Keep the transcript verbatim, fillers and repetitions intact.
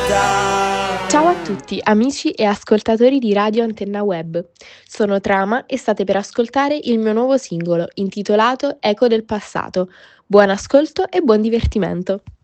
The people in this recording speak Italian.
Ciao a tutti, amici e ascoltatori di Radio Antenna Web. Sono Trama e state per ascoltare il mio nuovo singolo intitolato Eco del passato. Buon ascolto e buon divertimento.